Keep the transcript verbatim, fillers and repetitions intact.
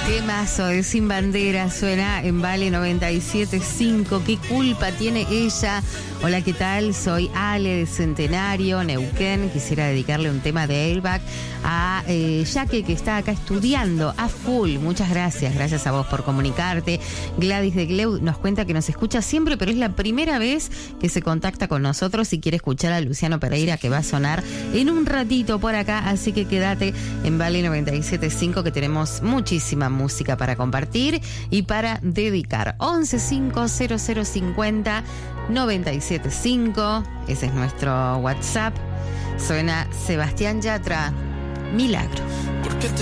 Temazo de Sin Bandera suena en Vale noventa y siete punto cinco. ¿Qué culpa tiene ella? Hola, ¿qué tal? Soy Ale de Centenario, Neuquén. Quisiera dedicarle un tema de Airbag a eh, Yaque, que está acá estudiando a full. Muchas gracias, gracias a vos por comunicarte. Gladys de Gleu nos cuenta que nos escucha siempre, pero es la primera vez que se contacta con nosotros y quiere escuchar a Luciano Pereira, que va a sonar en un ratito por acá. Así que quédate en Vale noventa y siete punto cinco, que tenemos muchísima música para compartir y para dedicar. once cinco cero cero cincuenta noventa y siete cinco, ese es nuestro WhatsApp. Suena Sebastián Yatra, Milagro.